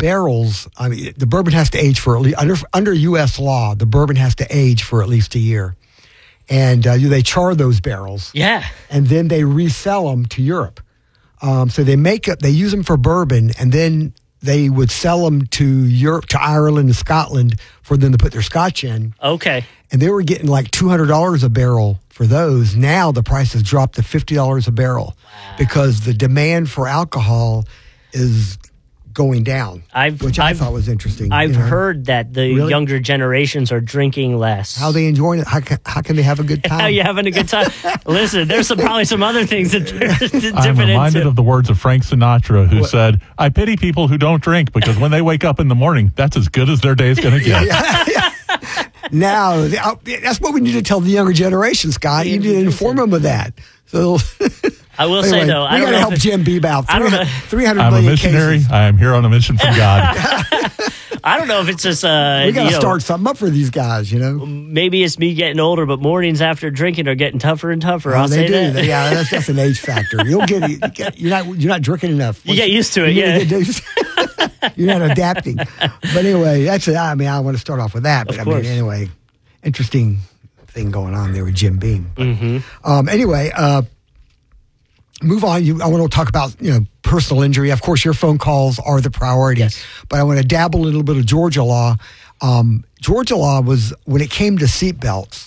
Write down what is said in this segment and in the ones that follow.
barrels, I mean, the bourbon has to age for at least, under U.S. law, the bourbon has to age for at least a year. And they char those barrels. Yeah. And then they resell them to Europe. So they use them for bourbon, and then they would sell them to Europe, to Ireland and Scotland for them to put their scotch in. Okay. And they were getting like $200 a barrel for those. Now the price has dropped to $50 a barrel because the demand for alcohol is going down, which I thought was interesting. I've heard that the younger generations are drinking less. How they enjoying it? How can they have a good time? How you having a good time? Listen, there's probably some other things that they're dipping I'm reminded into. of the words of Frank Sinatra, who said, "I pity people who don't drink because when they wake up in the morning, that's as good as their day's going to get." Now, that's what we need to tell the younger generation, Scott. You need to inform them of that. So, I will say, though, we got to help Jim Beebe out. 300 I'm a million missionary. cases. I am here on a mission from God. I don't know if it's just we got to start something up for these guys, Maybe it's me getting older, but mornings after drinking are getting tougher and tougher. I'll say that. Yeah, that's an age factor. You're not drinking enough. You get used to it, You're not adapting. But anyway, I want to start off with that. But anyway, interesting thing going on there with Jim Beam. Anyway, move on. I want to talk about personal injury. Of course, your phone calls are the priority. Yes. But I want to dabble a little bit of Georgia law. Georgia law was, when it came to seatbelts,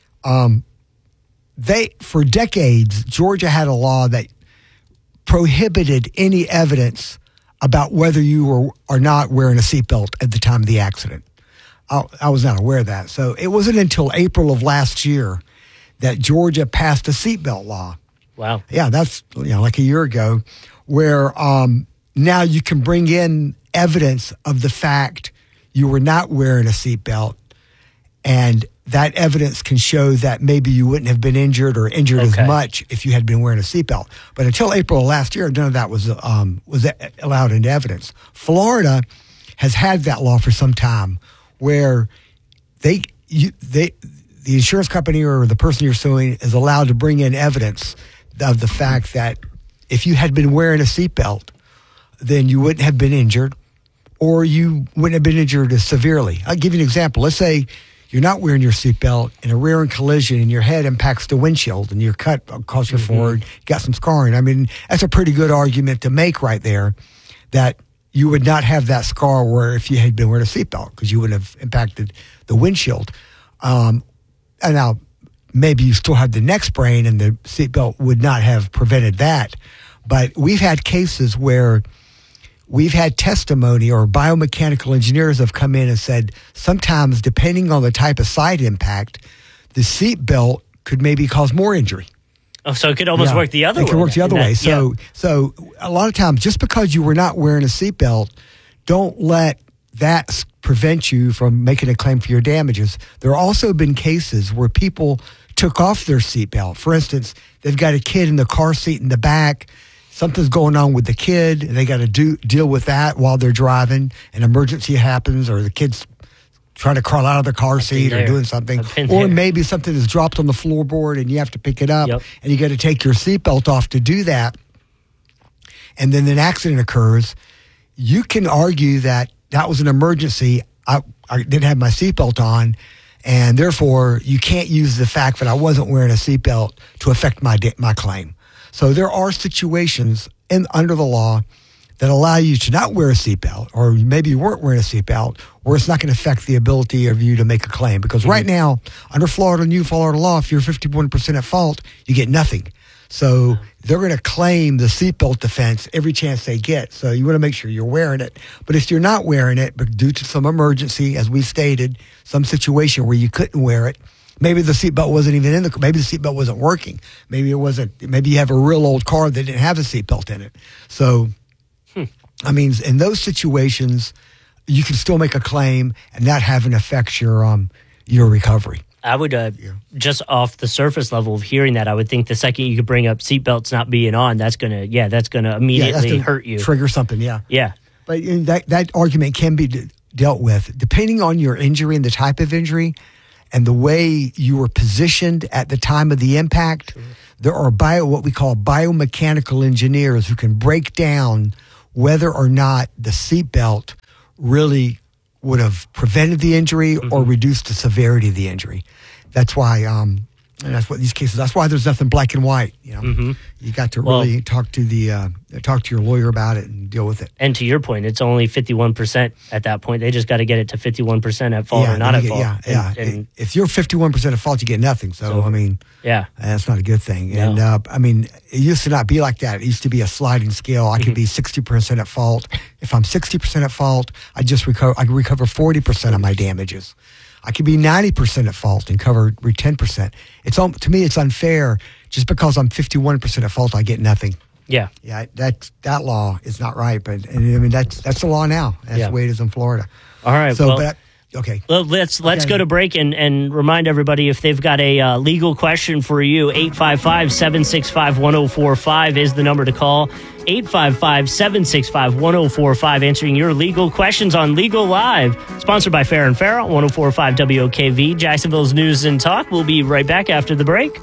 for decades, Georgia had a law that prohibited any evidence about whether you were or not wearing a seatbelt at the time of the accident. I was not aware of that. So it wasn't until April of last year that Georgia passed a seatbelt law. Wow. Yeah, that's like a year ago, where now you can bring in evidence of the fact you were not wearing a seatbelt, and that evidence can show that maybe you wouldn't have been injured or injured as much if you had been wearing a seatbelt. But until April of last year, none of that was allowed into evidence. Florida has had that law for some time, where the insurance company or the person you're suing is allowed to bring in evidence of the fact that if you had been wearing a seatbelt, then you wouldn't have been injured, or you wouldn't have been injured as severely. I'll give you an example. Let's say you're not wearing your seatbelt in a rear-end collision and your head impacts the windshield and your cut across your forehead, you got some scarring. I mean, that's a pretty good argument to make right there, that you would not have that scar where if you had been wearing a seatbelt, because you wouldn't have impacted the windshield. And now, maybe you still have the neck sprain and the seatbelt would not have prevented that. But we've had cases where we've had testimony, or biomechanical engineers have come in and said sometimes, depending on the type of side impact, the seatbelt could maybe cause more injury. Oh, so it could almost work the other way. It could work the other way. So a lot of times, just because you were not wearing a seatbelt, don't let that prevent you from making a claim for your damages. There have also been cases where people took off their seatbelt. For instance, they've got a kid in the car seat in the back. Something's going on with the kid, and they got to deal with that while they're driving. An emergency happens, or the kid's trying to crawl out of the car seat or doing something. Or maybe something is dropped on the floorboard and you have to pick it up, and you got to take your seatbelt off to do that. And then an accident occurs. You can argue that was an emergency. I didn't have my seatbelt on, and therefore you can't use the fact that I wasn't wearing a seatbelt to affect my claim. So there are situations under the law that allow you to not wear a seatbelt, or maybe you weren't wearing a seatbelt, where it's not going to affect the ability of you to make a claim. Because right now, under Florida law, if you're 51% at fault, you get nothing. So they're going to claim the seatbelt defense every chance they get. So you want to make sure you're wearing it. But if you're not wearing it, but due to some emergency, as we stated, some situation where you couldn't wear it, maybe the seatbelt wasn't even maybe the seatbelt wasn't working. Maybe you have a real old car that didn't have a seatbelt in it. So, I mean, in those situations, you can still make a claim and not have an affect your recovery. I would, just off the surface level of hearing that, I would think the second you could bring up seatbelts not being on, that's gonna immediately hurt you. Trigger something, yeah. Yeah. But that argument can be dealt with depending on your injury and the type of injury and the way you were positioned at the time of the impact. There are what we call biomechanical engineers who can break down whether or not the seatbelt really would have prevented the injury or reduced the severity of the injury. That's why, and that's what these cases. That's why there's nothing black and white. You got to really talk to your lawyer about it and deal with it. And to your point, it's only 51% at that point. They just got to get it to 51% at fault or not at fault. And if you're 51% at fault, you get nothing. So I mean, that's not a good thing. No. And I mean, it used to not be like that. It used to be a sliding scale. I could be 60% at fault. If I'm 60% at fault, I can recover 40% of my damages. I could be 90% at fault and cover 10%. To me, it's unfair. Just because I'm 51% at fault, I get nothing. Yeah. That law is not right, but I mean that's the law now. That's the way it is in Florida. All right. So, okay. Well, let's go to break and remind everybody if they've got a legal question for you. 855-765-1045 is the number to call. 855-765-1045, answering your legal questions on Legal Live. Sponsored by Farah and Farah, 104.5 WOKV, Jacksonville's News and Talk. We'll be right back after the break.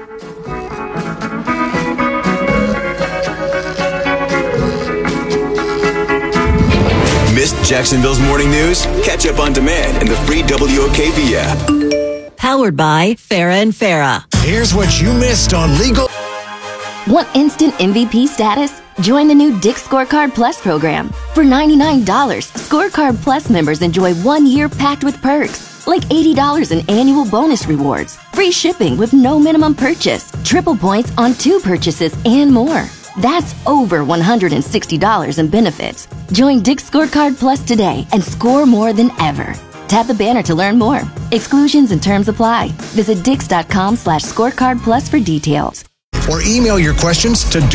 Missed Jacksonville's morning news? Catch up on demand in the free WOKV app. Powered by Farah and Farah. Here's what you missed on Legal. Want instant MVP status? Join the new Dick's Scorecard Plus program. For $99, Scorecard Plus members enjoy 1 year packed with perks, like $80 in annual bonus rewards, free shipping with no minimum purchase, triple points on 2 purchases, and more. That's over $160 in benefits. Join Dick's Scorecard Plus today and score more than ever. Tap the banner to learn more. Exclusions and terms apply. Visit dix.com/scorecard plus for details. Or email your questions to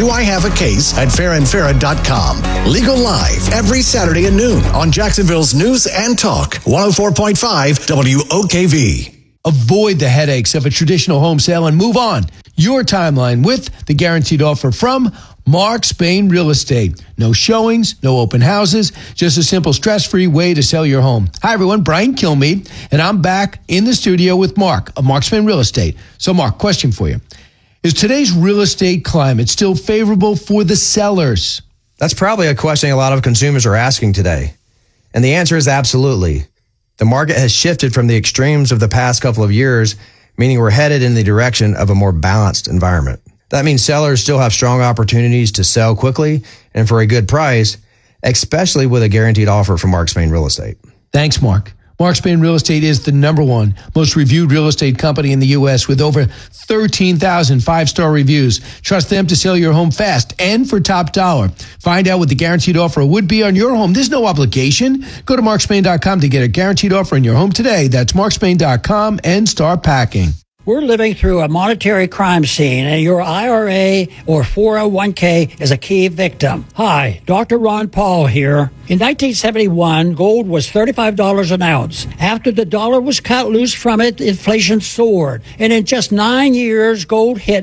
doihavecase@farandfarah.com. Legal Live every Saturday at noon on Jacksonville's News and Talk, 104.5 WOKV. Avoid the headaches of a traditional home sale and move on your timeline with the guaranteed offer from Mark Spain Real Estate. No showings, no open houses, just a simple stress-free way to sell your home. Hi, everyone. Brian Kilmeade, and I'm back in the studio with Mark of Mark Spain Real Estate. So, Mark, question for you. Is today's real estate climate still favorable for the sellers? That's probably a question a lot of consumers are asking today. And the answer is absolutely. The market has shifted from the extremes of the past couple of years, meaning we're headed in the direction of a more balanced environment. That means sellers still have strong opportunities to sell quickly and for a good price, especially with a guaranteed offer from Mark Spain Real Estate. Thanks, Mark. Mark Spain Real Estate is the #1 most reviewed real estate company in the U.S. with over 13,000 5-star reviews. Trust them to sell your home fast and for top dollar. Find out what the guaranteed offer would be on your home. There's no obligation. Go to markspain.com to get a guaranteed offer on your home today. That's markspain.com and start packing. We're living through a monetary crime scene, and your IRA or 401k is a key victim. Hi, Dr. Ron Paul here. In 1971, gold was $35 an ounce. After the dollar was cut loose from it, inflation soared. And in just 9 years, gold hit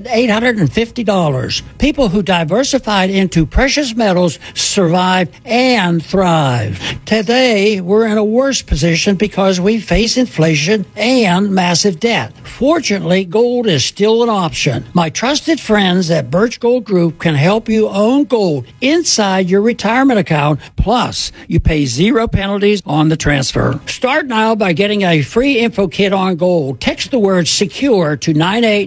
$850. People who diversified into precious metals survived and thrived. Today, we're in a worse position because we face inflation and massive debt. Fortunately, gold is still an option. My trusted friends at Birch Gold Group can help you own gold inside your retirement account. Plus, you pay 0 penalties on the transfer. Start now by getting a free info kit on gold. Text the word SECURE to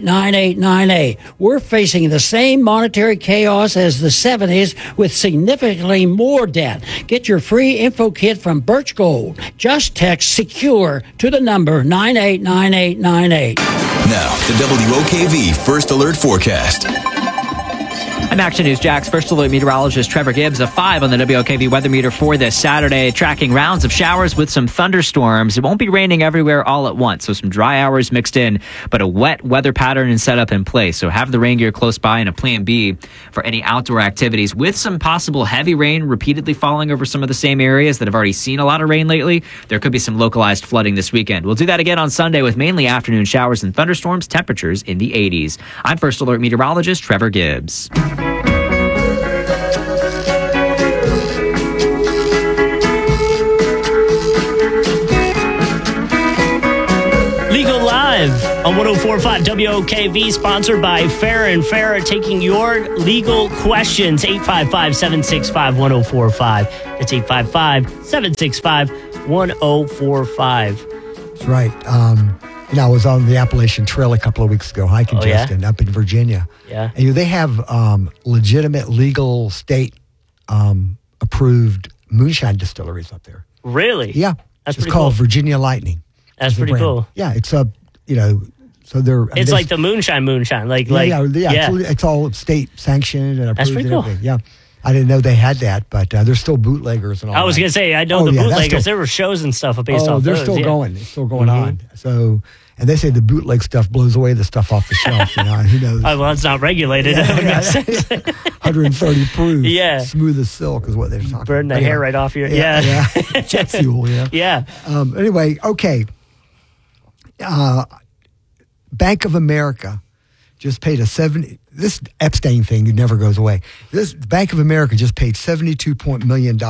989898. We're facing the same monetary chaos as the 70s with significantly more debt. Get your free info kit from Birch Gold. Just text SECURE to the number 989898. Now, the WOKV First Alert Forecast. I'm Action News Jack's First Alert meteorologist Trevor Gibbs. A 5 on the WOKV weather meter for this Saturday, tracking rounds of showers with some thunderstorms. It won't be raining everywhere all at once, so some dry hours mixed in, but a wet weather pattern and setup in place. So have the rain gear close by and a plan B for any outdoor activities, with some possible heavy rain repeatedly falling over some of the same areas that have already seen a lot of rain lately. There could be some localized flooding this weekend. We'll do that again on Sunday with mainly afternoon showers and thunderstorms, temperatures in the 80s. I'm First Alert meteorologist Trevor Gibbs. Legal Live On 104.5 WOKV, sponsored by Farrah & Farrah, taking your legal questions. 855-765-1045. That's 855-765-1045. That's right. I was on the Appalachian Trail a couple of weeks ago, hiking Justin, up in Virginia. Yeah. And they have legitimate, legal, state approved moonshine distilleries up there. Really? Yeah. That's it's pretty called cool. Virginia Lightning. That's pretty brand. cool. Yeah, it's so they're. It's like the moonshine. It's all state sanctioned and approved. That's pretty and cool. everything. Yeah, I didn't know they had that, but there's still bootleggers and all. I was that. gonna say I know the that's bootleggers. still- There were shows and stuff based off. they're those, still yeah. going. It's still going on. So, and they say the bootleg stuff blows away the stuff off the shelf. Who knows? Well, it's not regulated. Yeah, That would make sense. 130 proof. Yeah. Smooth as silk is what they're talking. Burn the about. hair right off your. Yeah. Jet fuel. Yeah. Yeah. Anyway, okay. Bank of America just paid this Epstein thing never goes away. This Bank of America just paid $72 million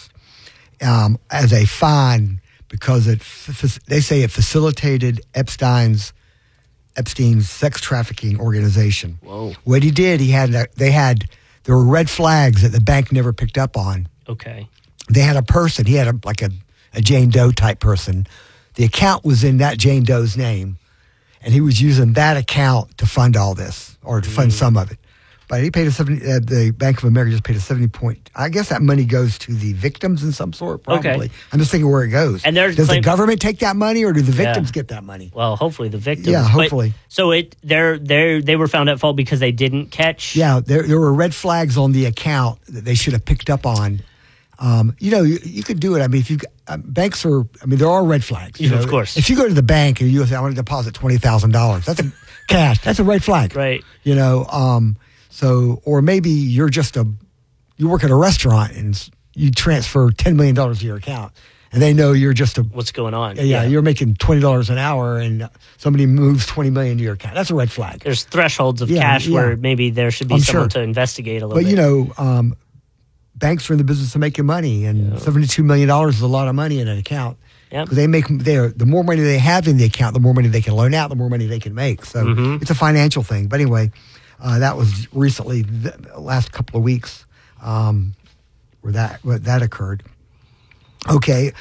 as a fine because they say it facilitated Epstein's sex trafficking organization. Whoa. What he did, there were red flags that the bank never picked up on. Okay. They had a person, he had a Jane Doe type person. The account was in that Jane Doe's name, and he was using that account to fund all this, or to fund some of it. But he paid the Bank of America just paid a 70 point. I guess that money goes to the victims in some sort, probably. Okay. I'm just thinking where it goes. And does the government take that money, or do the victims get that money? Well, hopefully the victims. Yeah, hopefully. They were found at fault because they didn't catch. Yeah, there were red flags on the account that they should have picked up on. You could do it. I mean, if you banks are, there are red flags. Of course. If you go to the bank and you say, "I want to deposit $20,000," that's a cash. That's a red flag, right? So, or maybe you're just you work at a restaurant and you transfer $10 million to your account, and they know you're just what's going on. Yeah, you're making $20 an hour, and somebody moves $20 million to your account. That's a red flag. There's thresholds of cash where maybe there should be someone to investigate a little bit. But banks are in the business of making money, and $72 million is a lot of money in an account. Yeah, they the more money they have in the account, the more money they can loan out, the more money they can make. So it's a financial thing. But anyway, that was recently, the last couple of weeks, where that occurred. Okay,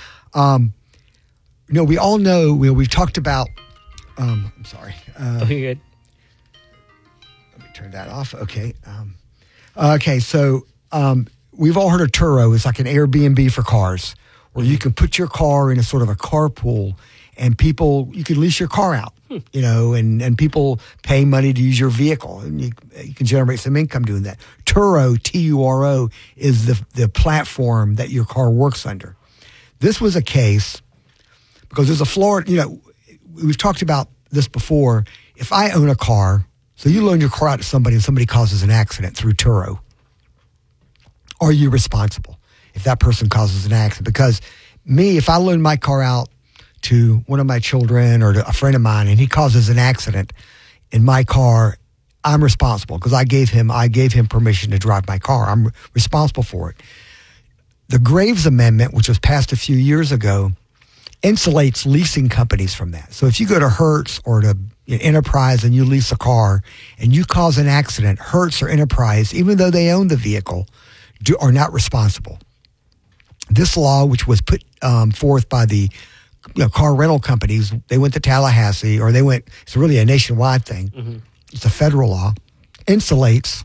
we all know. We've talked about. I'm sorry. You're good. Let me turn that off. Okay. Okay. So. We've all heard of Turo. It's like an Airbnb for cars, where you can put your car in a sort of a carpool, and you can lease your car out, and people pay money to use your vehicle, and you can generate some income doing that. Turo, Turo, is the platform that your car works under. This was a case because there's a Florida. We've talked about this before. If I own a car, so you loan your car out to somebody, and somebody causes an accident through Turo. Are you responsible if that person causes an accident? Because if I loan my car out to one of my children or to a friend of mine, and he causes an accident in my car, I'm responsible because I gave him permission to drive my car. I'm responsible for it. The Graves Amendment, which was passed a few years ago, insulates leasing companies from that. So if you go to Hertz or to Enterprise and you lease a car and you cause an accident, Hertz or Enterprise, even though they own the vehicle, are not responsible. This law, which was put forth by the car rental companies, they went to Tallahassee, or it's really a nationwide thing. Mm-hmm. It's a federal law, insulates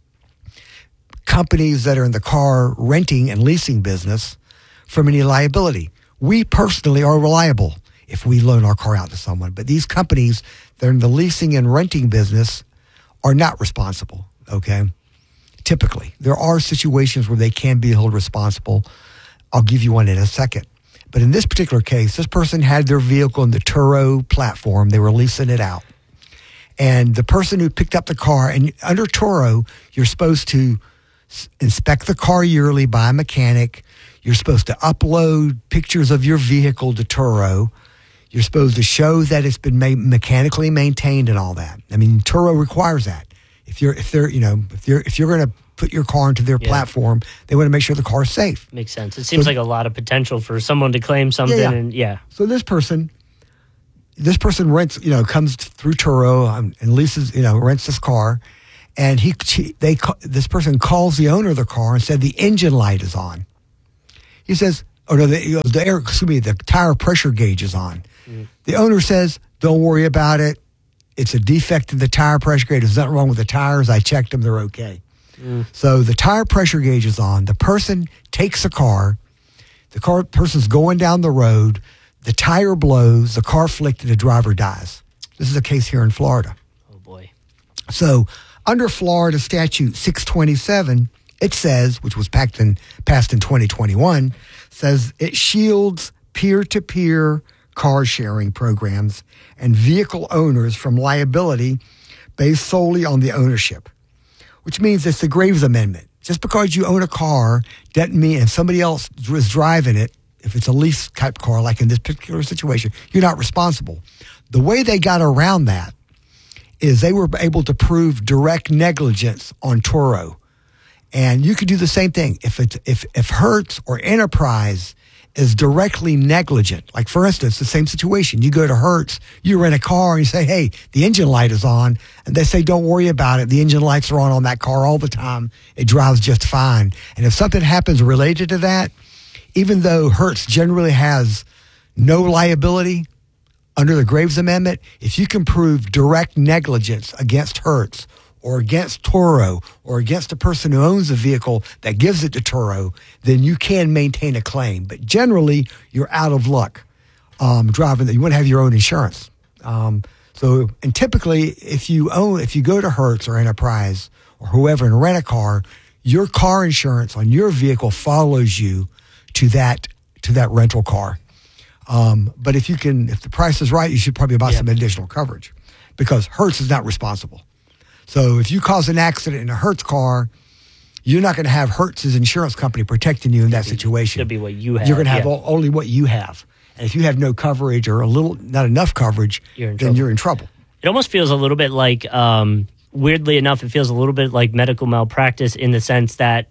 companies that are in the car renting and leasing business from any liability. We personally are reliable if we loan our car out to someone, but these companies that are in the leasing and renting business are not responsible, okay? Typically, there are situations where they can be held responsible. I'll give you one in a second. But in this particular case, this person had their vehicle in the Turo platform. They were leasing it out. And the person who picked up the car, and under Turo, you're supposed to inspect the car yearly by a mechanic. You're supposed to upload pictures of your vehicle to Turo. You're supposed to show that it's been mechanically maintained and all that. Turo requires that. If you're going to put your car into their platform, they want to make sure the car is safe. Makes sense. It seems like a lot of potential for someone to claim something. So this person, this person rents, comes through Turo and leases, rents this car, and this person calls the owner of the car and said the engine light is on. He says, the tire pressure gauge is on. The owner says, don't worry about it. It's a defect in the tire pressure gauge. There's nothing wrong with the tires. I checked them. They're okay. So the tire pressure gauge is on. The person takes the car. Person's going down the road. The tire blows. The car flicked and the driver dies. This is a case here in Florida. Oh, boy. So under Florida statute 627, it says, which was passed in 2021, says it shields peer-to-peer car sharing programs and vehicle owners from liability based solely on the ownership, which means it's the Graves Amendment. Just because you own a car doesn't mean if somebody else is driving it, if it's a lease type car, like in this particular situation, you're not responsible. The way they got around that is they were able to prove direct negligence on Turo. And you could do the same thing. If Hertz or Enterprise is directly negligent, like for instance, the same situation, you go to Hertz, you rent a car and you say, hey, the engine light is on. And they say, don't worry about it. The engine lights are on that car all the time. It drives just fine. And if something happens related to that, even though Hertz generally has no liability under the Graves Amendment, if you can prove direct negligence against Hertz or against Turo or against the person who owns the vehicle that gives it to Turo, then you can maintain a claim. But generally, you're out of luck driving that. You want to have your own insurance. And typically, if you go to Hertz or Enterprise or whoever and rent a car, your car insurance on your vehicle follows you to that rental car. But if the price is right, you should probably buy some additional coverage because Hertz is not responsible. So if you cause an accident in a Hertz car, you're not going to have Hertz's insurance company protecting you in that situation. It'll be what you have. You're going to have only what you have. And if you have no coverage or not enough coverage, then you're in trouble. It almost feels a little bit like, weirdly enough, it feels a little bit like medical malpractice in the sense that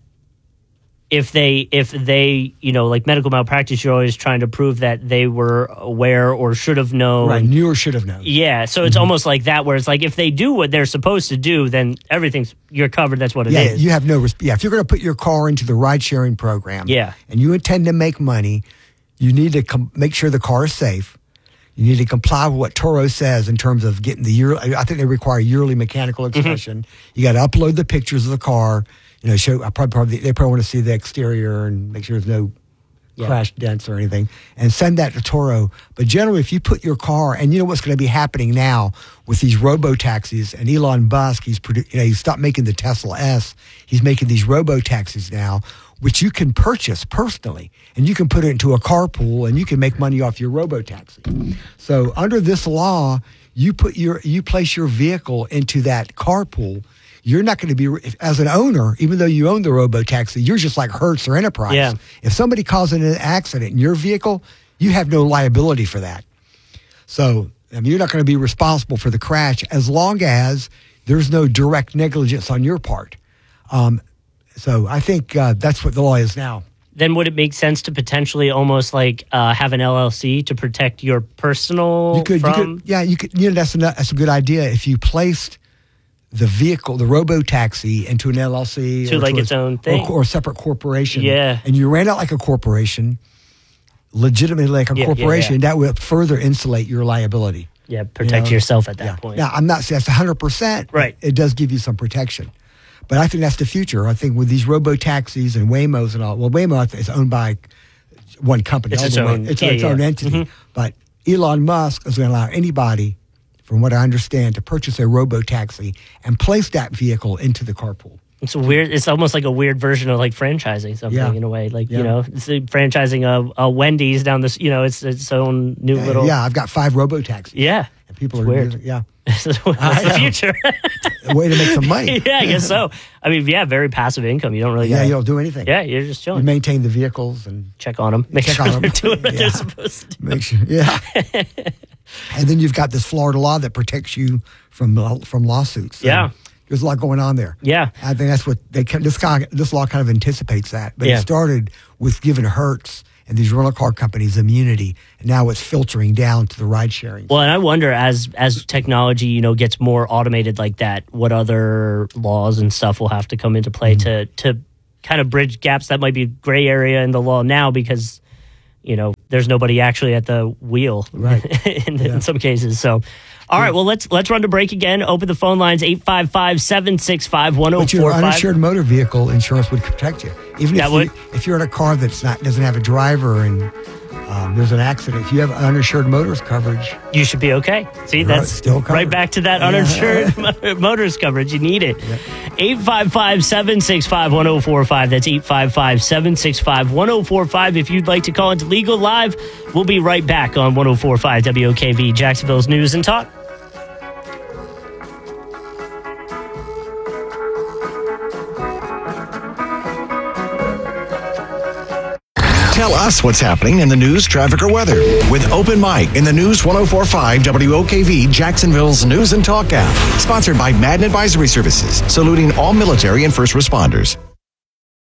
if they, like medical malpractice, you're always trying to prove that they were aware or should have known. Right, knew or should have known. Yeah, so it's almost like that where it's like if they do what they're supposed to do, then you're covered. That's what it is. You have no risk. Yeah, if you're going to put your car into the ride-sharing program and you intend to make money, you need to make sure the car is safe. You need to comply with what Turo says in terms of getting the yearly. I think they require yearly mechanical inspection. You got to upload the pictures of the car. They probably want to see the exterior and make sure there's no crash dents or anything, and send that to Turo. But generally, if you put your car, and you know what's going to be happening now with these robo-taxis, and Elon Musk, he stopped making the Tesla S. He's making these robo-taxis now, which you can purchase personally, and you can put it into a carpool, and you can make money off your robo-taxi. So under this law, you place your vehicle into that carpool. You're not going to be, as an owner, even though you own the robo-taxi, you're just like Hertz or Enterprise. Yeah. If somebody causes an accident in your vehicle, you have no liability for that. So you're not going to be responsible for the crash as long as there's no direct negligence on your part. So I think that's what the law is now. Then would it make sense to potentially almost like have an LLC to protect your personal from? You could. That's a good idea. If you placed the vehicle, the robo-taxi, into an LLC to its own thing or a separate corporation. Yeah. And you ran it like a corporation, legitimately like a corporation, that would further insulate your liability. Yeah, protect yourself at that point. Now, I'm not saying that's 100%. Right. It does give you some protection. But I think that's the future. I think with these robo-taxis and Waymos and all, Waymo is owned by one company. It's its own entity. Mm-hmm. But Elon Musk is going to allow anybody, from what I understand, to purchase a robo-taxi and place that vehicle into the carpool. It's weird. It's almost like a weird version of like franchising something in a way. Like, it's franchising a Wendy's down this, it's its own new little. Yeah, I've got 5 robo-taxis. Yeah. And people are weird. using, It's the future. A way to make some money. Yeah, I guess so. I mean, very passive income. You don't really. You don't do anything. Yeah, you're just chilling. You maintain the vehicles and check on them. Make sure they're doing what they're supposed to do. Make sure. Yeah. And then you've got this Florida law that protects you from lawsuits. So there's a lot going on there. Yeah. I think that's what this law kind of anticipates that. But it started with giving Hertz and these rental car companies immunity. And now it's filtering down to the ride sharing. Well, and I wonder as technology, gets more automated like that, what other laws and stuff will have to come into play to kind of bridge gaps that might be gray area in the law now because, there's nobody actually at the wheel in some cases. So, all right, well, let's run to break again. Open the phone lines, 855-765-1045. But your uninsured motor vehicle insurance would protect you. Even if you're in a car doesn't have a driver and there's an accident, if you have uninsured motorist coverage, you should be okay. See, that's still right back to that uninsured motorist coverage. You need it. 855-765-1045. That's 855-765-1045. If you'd like to call into Legal Live, we'll be right back on 104.5 WOKV, Jacksonville's News and Talk. Tell us what's happening in the news, traffic, or weather with Open Mic in the News 104.5 WOKV, Jacksonville's News and Talk app. Sponsored by Madden Advisory Services, saluting all military and first responders.